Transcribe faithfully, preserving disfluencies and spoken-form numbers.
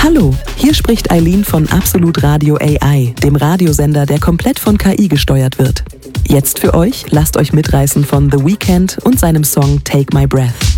Hallo, hier spricht Eileen von Absolut Radio A I, dem Radiosender, der komplett von K I gesteuert wird. Jetzt für euch, lasst euch mitreißen von The Weeknd und seinem Song Take My Breath.